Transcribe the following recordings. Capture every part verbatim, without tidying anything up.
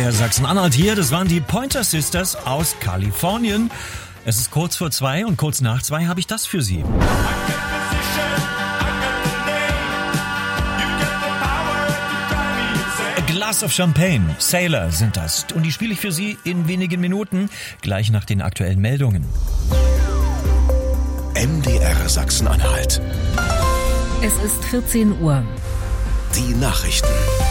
D R Sachsen-Anhalt hier. Das waren die Pointer Sisters aus Kalifornien. Es ist kurz vor zwei und kurz nach zwei habe ich das für Sie. A Glass of Champagne, Sailor sind das. Und die spiele ich für Sie in wenigen Minuten, gleich nach den aktuellen Meldungen. M D R Sachsen-Anhalt. Es ist vierzehn Uhr. Die Nachrichten.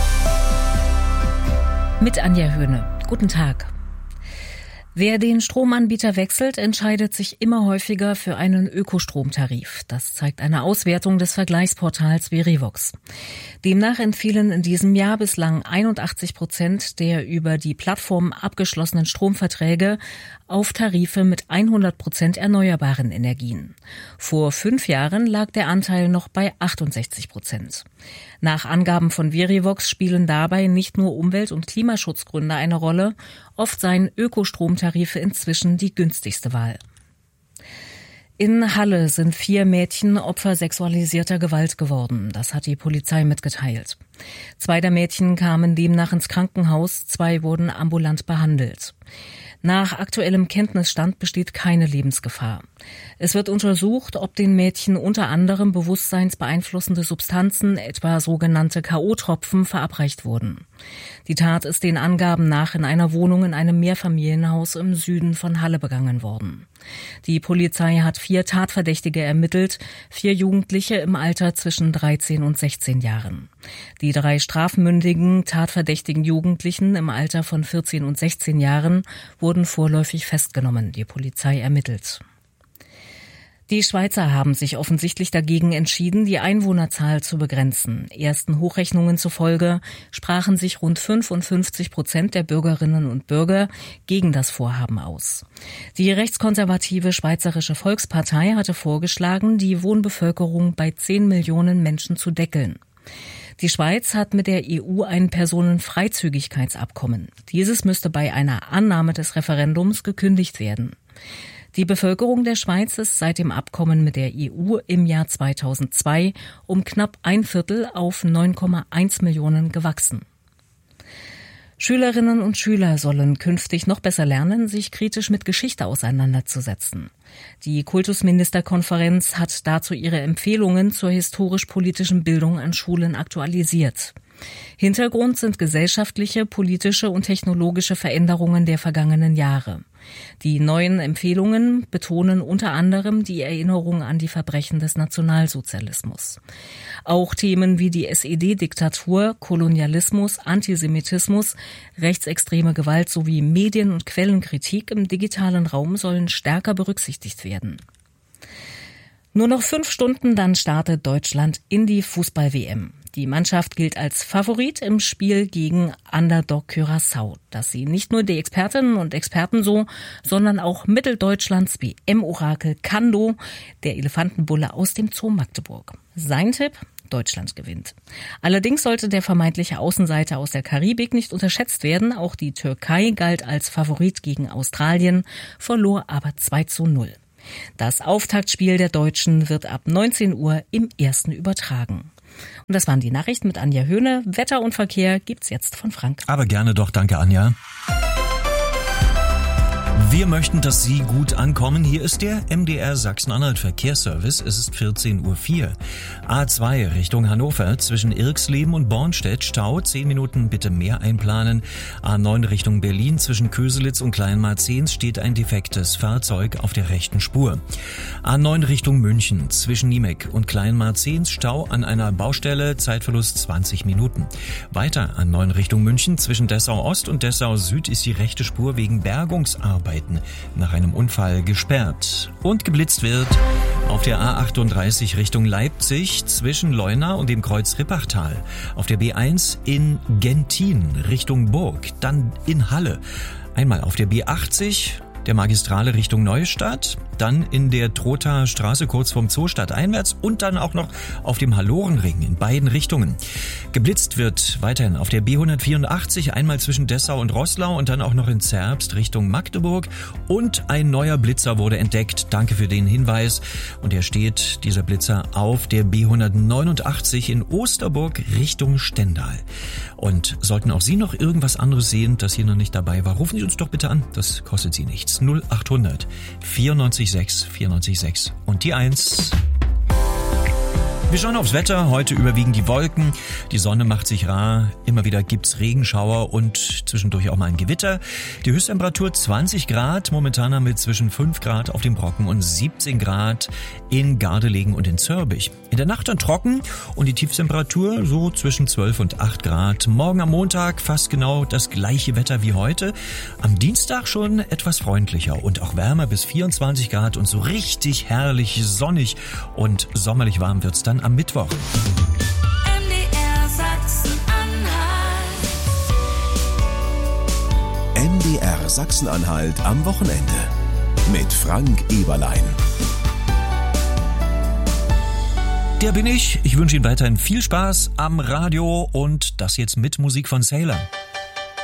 Mit Anja Höhne. Guten Tag. Wer den Stromanbieter wechselt, entscheidet sich immer häufiger für einen Ökostromtarif. Das zeigt eine Auswertung des Vergleichsportals Verivox. Demnach entfielen in diesem Jahr bislang einundachtzig Prozent der über die Plattform abgeschlossenen Stromverträge auf Tarife mit hundert Prozent erneuerbaren Energien. Vor fünf Jahren lag der Anteil noch bei achtundsechzig Prozent. Nach Angaben von Verivox spielen dabei nicht nur Umwelt- und Klimaschutzgründe eine Rolle, oft seien Ökostromtarife inzwischen die günstigste Wahl. In Halle sind vier Mädchen Opfer sexualisierter Gewalt geworden. Das hat die Polizei mitgeteilt. Zwei der Mädchen kamen demnach ins Krankenhaus, zwei wurden ambulant behandelt. Nach aktuellem Kenntnisstand besteht keine Lebensgefahr. Es wird untersucht, ob den Mädchen unter anderem bewusstseinsbeeinflussende Substanzen, etwa sogenannte K O-Tropfen, verabreicht wurden. Die Tat ist den Angaben nach in einer Wohnung in einem Mehrfamilienhaus im Süden von Halle begangen worden. Die Polizei hat vier Tatverdächtige ermittelt, vier Jugendliche im Alter zwischen dreizehn und sechzehn Jahren. Die drei strafmündigen, tatverdächtigen Jugendlichen im Alter von vierzehn und sechzehn Jahren wurden vorläufig festgenommen. Die Polizei ermittelt. Die Schweizer haben sich offensichtlich dagegen entschieden, die Einwohnerzahl zu begrenzen. Ersten Hochrechnungen zufolge sprachen sich rund fünfundfünfzig Prozent der Bürgerinnen und Bürger gegen das Vorhaben aus. Die rechtskonservative Schweizerische Volkspartei hatte vorgeschlagen, die Wohnbevölkerung bei zehn Millionen Menschen zu deckeln. Die Schweiz hat mit der E U ein Personenfreizügigkeitsabkommen. Dieses müsste bei einer Annahme des Referendums gekündigt werden. Die Bevölkerung der Schweiz ist seit dem Abkommen mit der E U im Jahr zweitausendzwei um knapp ein Viertel auf neun Komma eins Millionen gewachsen. Schülerinnen und Schüler sollen künftig noch besser lernen, sich kritisch mit Geschichte auseinanderzusetzen. Die Kultusministerkonferenz hat dazu ihre Empfehlungen zur historisch-politischen Bildung an Schulen aktualisiert. Hintergrund sind gesellschaftliche, politische und technologische Veränderungen der vergangenen Jahre. Die neuen Empfehlungen betonen unter anderem die Erinnerung an die Verbrechen des Nationalsozialismus. Auch Themen wie die S E D-Diktatur, Kolonialismus, Antisemitismus, rechtsextreme Gewalt sowie Medien- und Quellenkritik im digitalen Raum sollen stärker berücksichtigt werden. Nur noch fünf Stunden, dann startet Deutschland in die Fußball-W M. Die Mannschaft gilt als Favorit im Spiel gegen Underdog Curaçao. Das sehen nicht nur die Expertinnen und Experten so, sondern auch Mitteldeutschlands W M-Orakel Kando, der Elefantenbulle aus dem Zoo Magdeburg. Sein Tipp? Deutschland gewinnt. Allerdings sollte der vermeintliche Außenseiter aus der Karibik nicht unterschätzt werden. Auch die Türkei galt als Favorit gegen Australien, verlor aber zwei zu null. Das Auftaktspiel der Deutschen wird ab neunzehn Uhr im Ersten übertragen. Und das waren die Nachrichten mit Anja Höhne. Wetter und Verkehr gibt's jetzt von Frank. Aber gerne doch, danke Anja. Wir möchten, dass Sie gut ankommen. Hier ist der M D R Sachsen-Anhalt Verkehrsservice. Es ist vierzehn Uhr vier. A zwei Richtung Hannover zwischen Irxleben und Bornstedt Stau. Zehn Minuten bitte mehr einplanen. A neun Richtung Berlin zwischen Köselitz und Kleinmarzens steht ein defektes Fahrzeug auf der rechten Spur. A neun Richtung München zwischen Niemek und Kleinmarzens Stau an einer Baustelle. Zeitverlust zwanzig Minuten. Weiter A neun Richtung München zwischen Dessau Ost und Dessau Süd ist die rechte Spur wegen Bergungsarbeiten nach einem Unfall gesperrt. Und geblitzt wird auf der A achtunddreißig Richtung Leipzig zwischen Leuna und dem Kreuz Rippachtal. Auf der B eins in Gentin Richtung Burg, dann in Halle. Einmal auf der B achtzig, der Magistrale Richtung Neustadt, dann in der Trothaer Straße kurz vorm Zoo stadteinwärts und dann auch noch auf dem Hallorenring in beiden Richtungen. Geblitzt wird weiterhin auf der B hundertvierundachtzig, einmal zwischen Dessau und Roßlau und dann auch noch in Zerbst Richtung Magdeburg. Und ein neuer Blitzer wurde entdeckt. Danke für den Hinweis. Und er steht, dieser Blitzer, auf der B hundertneunundachtzig in Osterburg Richtung Stendal. Und sollten auch Sie noch irgendwas anderes sehen, das hier noch nicht dabei war, rufen Sie uns doch bitte an. Das kostet Sie nichts. null achthundert vierundneunzig sechs vierundneunzig sechs und die eins. Wir schauen aufs Wetter. Heute überwiegen die Wolken. Die Sonne macht sich rar. Immer wieder gibt's Regenschauer und zwischendurch auch mal ein Gewitter. Die Höchsttemperatur zwanzig Grad. Momentan haben wir zwischen fünf Grad auf dem Brocken und siebzehn Grad in Gardelegen und in Zörbich. In der Nacht dann trocken und die Tiefstemperatur so zwischen zwölf und acht Grad. Morgen am Montag fast genau das gleiche Wetter wie heute. Am Dienstag schon etwas freundlicher und auch wärmer bis vierundzwanzig Grad und so richtig herrlich sonnig und sommerlich warm wird's dann am Mittwoch. M D R Sachsen-Anhalt. M D R Sachsen-Anhalt am Wochenende mit Frank Eberlein. Der bin ich. Ich wünsche Ihnen weiterhin viel Spaß am Radio und das jetzt mit Musik von Sailor.